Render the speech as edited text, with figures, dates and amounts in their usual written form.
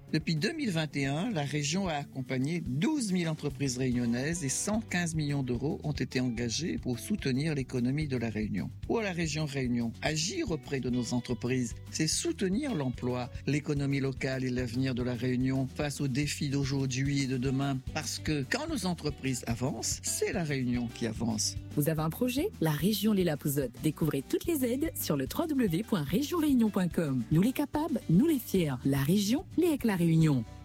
Depuis 2021, la région a accompagné 12 000 entreprises réunionnaises et 115 millions d'euros ont été engagés pour soutenir l'économie de la Réunion. Pour la région Réunion, agir auprès de nos entreprises, c'est soutenir l'emploi, l'économie locale et l'avenir de la Réunion face aux défis d'aujourd'hui et de demain. Parce que quand nos entreprises avancent, c'est la Réunion qui avance. Vous avez un projet? La région Lila Pouzotte. Découvrez toutes les aides sur le www.regionreunion.com. Nous les capables, nous les fiers. La région, les avec la Réunion.